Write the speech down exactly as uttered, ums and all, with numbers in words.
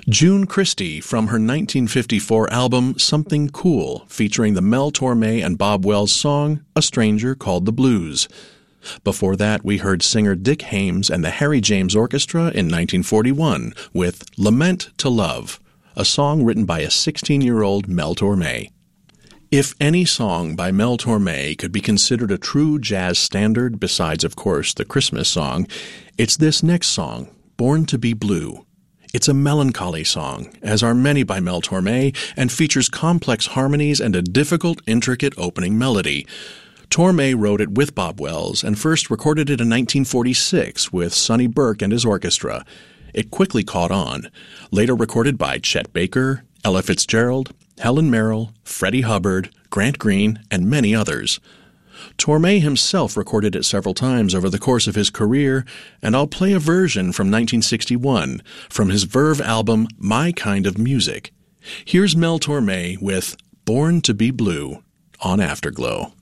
June Christy from her nineteen fifty-four album Something Cool, featuring the Mel Torme and Bob Wells song A Stranger Called the Blues. Before that, we heard singer Dick Haymes and the Harry James Orchestra in nineteen forty-one with Lament to Love, a song written by a sixteen-year-old Mel Torme. If any song by Mel Torme could be considered a true jazz standard, besides, of course, the Christmas song, it's this next song, Born to be Blue. It's a melancholy song, as are many by Mel Torme, and features complex harmonies and a difficult, intricate opening melody. Torme wrote it with Bob Wells and first recorded it in nineteen forty-six with Sonny Burke and his orchestra. It quickly caught on, later recorded by Chet Baker, Ella Fitzgerald, Helen Merrill, Freddie Hubbard, Grant Green, and many others. Torme himself recorded it several times over the course of his career, and I'll play a version from nineteen sixty-one from his Verve album My Kind of Music. Here's Mel Torme with Born to be Blue on Afterglow.